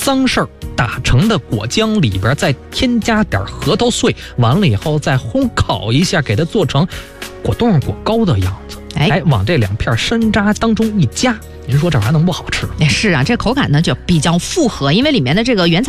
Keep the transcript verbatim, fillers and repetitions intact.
脏事儿打成的果浆里边再添加点核桃碎，完了以后再烘烤一下，给它做成果冻果糕的样子。哎，往这两片山楂当中一夹，您说这玩意儿能不好吃？ 是啊，这口感呢就比较复合，因为里面的这个原材